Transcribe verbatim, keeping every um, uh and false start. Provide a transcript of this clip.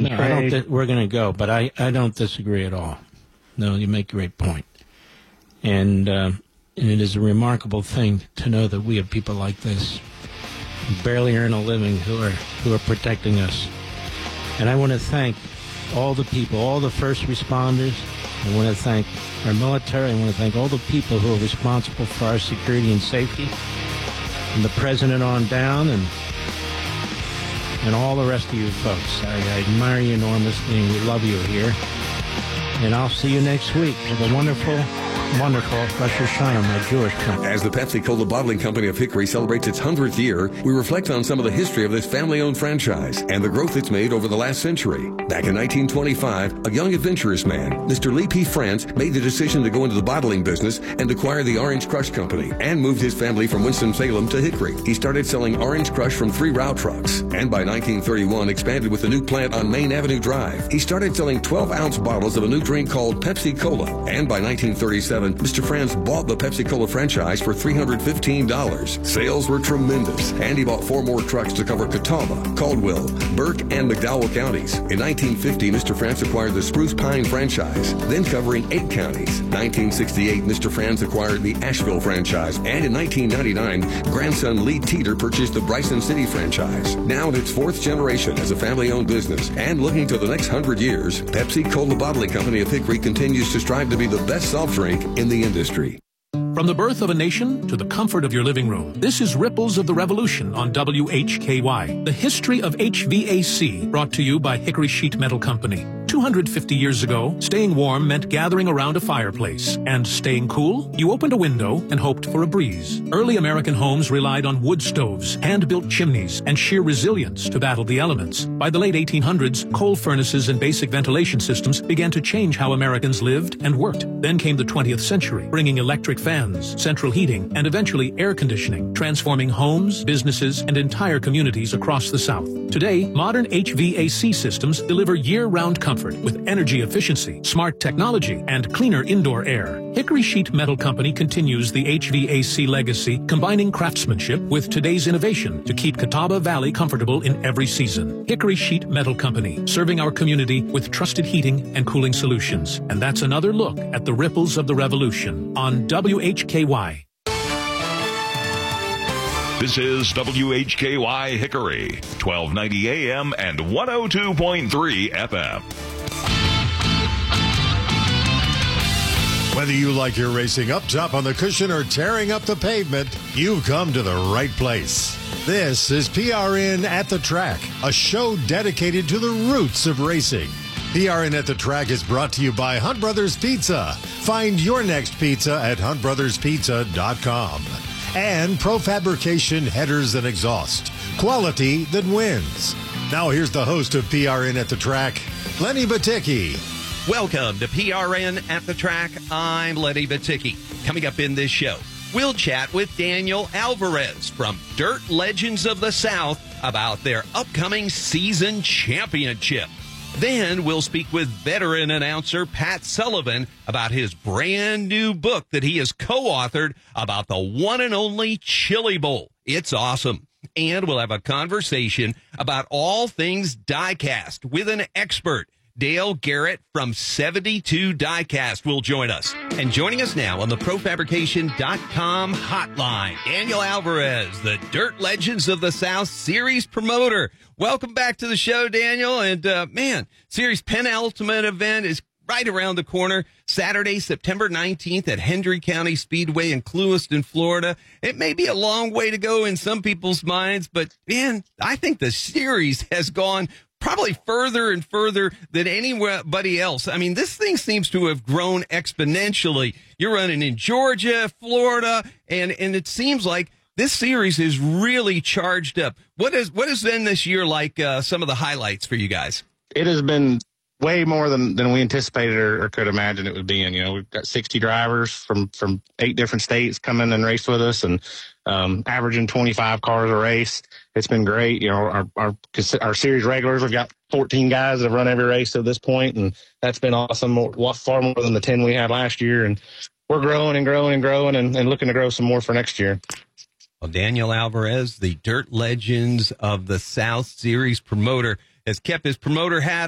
no, I don't th- we're going to go, but I, I don't disagree at all. No, you make a great point. And, uh, and it is a remarkable thing to know that we have people like this who barely earn a living who are who are protecting us. And I want to thank all the people, all the first responders. I want to thank our military. I want to thank all the people who are responsible for our security and safety, from the president on down, and and all the rest of you folks. I, I admire you enormously, and we love you here. And I'll see you next week. Have a wonderful, wonderful Rosh Hashanah, my Jewish company. As the Pepsi-Cola Bottling Company of Hickory celebrates its hundredth year, we reflect on some of the history of this family-owned franchise and the growth it's made over the last century. Back in nineteen twenty-five, a young adventurous man, Mister Lee P. France, made the decision to go into the bottling business and acquire the Orange Crush Company and moved his family from Winston-Salem to Hickory. He started selling Orange Crush from three route trucks and by nineteen thirty-one expanded with a new plant on Main Avenue Drive. He started selling twelve-ounce bottles of a new drink called Pepsi-Cola. And by nineteen thirty-seven, Mister France bought the Pepsi-Cola franchise for three hundred fifteen dollars. Sales were tremendous, and he bought four more trucks to cover Catawba, Caldwell, Burke, and McDowell counties. In nineteen fifty, Mister France acquired the Spruce Pine franchise, then covering eight counties. nineteen sixty-eight, Mister France acquired the Asheville franchise, and in nineteen ninety-nine, grandson Lee Teeter purchased the Bryson City franchise. Now in its fourth generation as a family-owned business, and looking to the next hundred years, Pepsi-Cola Bottling Company of Hickory continues to strive to be the best soft drink in the industry. From the birth of a nation to the comfort of your living room, this is Ripples of the Revolution on W H K Y. The history of H V A C, brought to you by Hickory Sheet Metal Company. two hundred fifty years ago, staying warm meant gathering around a fireplace. And staying cool? You opened a window and hoped for a breeze. Early American homes relied on wood stoves, hand-built chimneys, and sheer resilience to battle the elements. By the late eighteen hundreds, coal furnaces and basic ventilation systems began to change how Americans lived and worked. Then came the twentieth century, bringing electric fans, central heating, and eventually air conditioning, transforming homes, businesses, and entire communities across the South. Today, modern H V A C systems deliver year-round comfort with energy efficiency, smart technology, and cleaner indoor air. Hickory Sheet Metal Company continues the H V A C legacy, combining craftsmanship with today's innovation to keep Catawba Valley comfortable in every season. Hickory Sheet Metal Company, serving our community with trusted heating and cooling solutions. And that's another look at the ripples of the revolution on W H K Y. This is W H K Y Hickory, twelve ninety A M and one oh two point three F M. Whether you like your racing up top on the cushion or tearing up the pavement, you've come to the right place. This is P R N at the Track, a show dedicated to the roots of racing. P R N at the Track is brought to you by Hunt Brothers Pizza. Find your next pizza at hunt brothers pizza dot com. And Profabrication Headers and Exhaust. Quality that wins. Now here's the host of P R N at the Track, Lenny Batycki. Welcome to P R N at the Track. I'm Lenny Batycki. Coming up in this show, we'll chat with Daniel Alvarez from Dirt Legends of the South about their upcoming season championship. Then we'll speak with veteran announcer Pat Sullivan about his brand new book that he has co-authored about the one and only Chili Bowl. It's awesome. And we'll have a conversation about all things diecast with an expert. Dale Garrett from seventy-two Diecast will join us. And joining us now on the Profabrication dot com hotline, Daniel Alvarez, the Dirt Legends of the South series promoter. Welcome back to the show, Daniel. And, uh, man, series penultimate event is right around the corner. Saturday, September nineteenth at Hendry County Speedway in Clewiston, Florida. It may be a long way to go in some people's minds, but, man, I think the series has gone probably further and further than anybody else. I mean, this thing seems to have grown exponentially. You're running in Georgia, Florida, and, and it seems like this series is really charged up. What is what has been this year like, uh, some of the highlights for you guys? It has been way more than, than we anticipated or, or could imagine it would be. And, you know, we've got sixty drivers from, from eight different states coming and race with us, and um, averaging twenty-five cars a race. It's been great. You know, our, our, our series regulars, we've got fourteen guys that have run every race to this point, and that's been awesome. More, far more than the ten we had last year. And we're growing and growing and growing and, and looking to grow some more for next year. Well, Daniel Alvarez, the Dirt Legends of the South series promoter, has kept his promoter hat